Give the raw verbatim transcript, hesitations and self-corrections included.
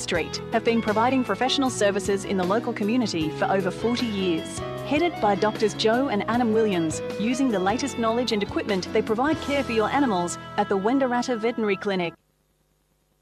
Street have been providing professional services in the local community for over forty years. Headed by Doctors Joe and Adam Williams, using the latest knowledge and equipment, they provide care for your animals at the Wendaratta Veterinary Clinic.